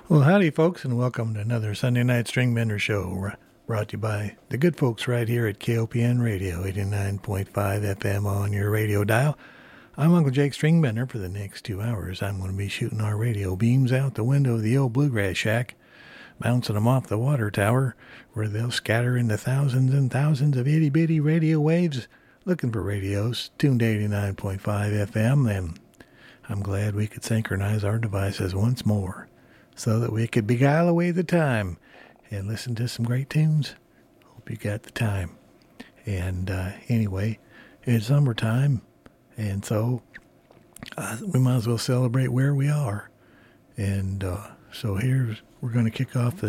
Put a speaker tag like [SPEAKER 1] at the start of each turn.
[SPEAKER 1] Well, howdy, folks, and welcome to another Sunday Night String Bender Show, brought to you by the good folks right here at KOPN Radio, 89.5 FM on your radio dial. I'm Uncle Jake Stringbender. For the next 2 hours, I'm going to be shooting our radio beams out the window of the old Bluegrass Shack, bouncing them off the water tower, where they'll scatter into thousands and thousands of itty-bitty radio waves, looking for radios tuned to 89.5 FM, and I'm glad we could synchronize our devices once more, so that we could beguile away the time and listen to some great tunes. Hope you got the time. And anyway, it's summertime, and so we might as well celebrate where we are. And so we're going to kick off the